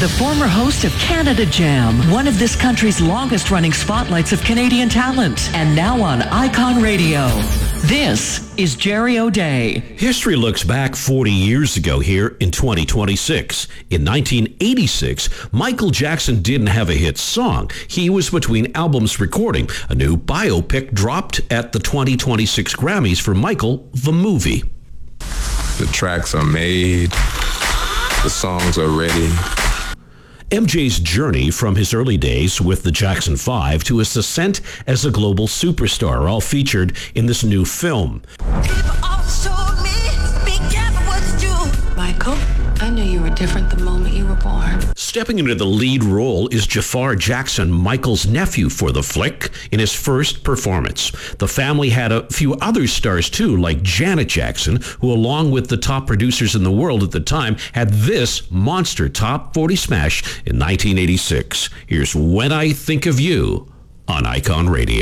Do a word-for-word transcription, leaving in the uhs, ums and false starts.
the former host of Canada Jam, one of this country's longest-running spotlights of Canadian talent, and now on Icon Radio. This is Jerry O'Day. History looks back forty years ago here in twenty twenty-six. In nineteen eighty-six, Michael Jackson didn't have a hit song. He was between albums recording. A new biopic dropped at the twenty twenty-six Grammys for Michael, the movie. The tracks are made. The songs are ready. M J's journey from his early days with the Jackson Five to his ascent as a global superstar are all featured in this new film. Michael, I knew you were different the moment you were born. Stepping into the lead role is Jafar Jackson, Michael's nephew for the flick, in his first performance. The family had a few other stars too, like Janet Jackson, who along with the top producers in the world at the time had this monster top forty smash in nineteen eighty-six. Here's When I Think of You on Icon Radio.